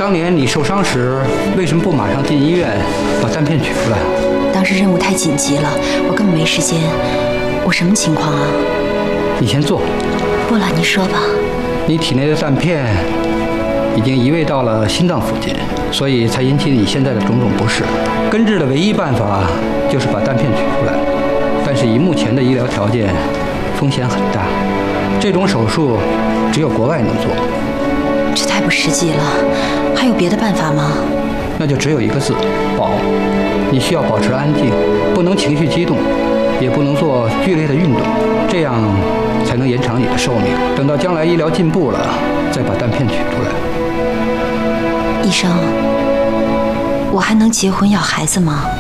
当年你受伤时，为什么不马上进医院把弹片取出来？ 当时任务太紧急了，我根本没时间。我什么情况啊？ 你先坐。 不了，你说吧。 你体内的弹片已经移位到了心脏附近，所以才引起你现在的种种不适。根治的唯一办法就是把弹片取出来，但是以目前的医疗条件，风险很大。这种手术只有国外能做。 这太不实际了，还有别的办法吗？ 那就只有一个字：保。你需要保持安静，不能情绪激动，也不能做剧烈的运动，这样才能延长你的寿命。等到将来医疗进步了，再把弹片取出来。 医生，我还能结婚要孩子吗？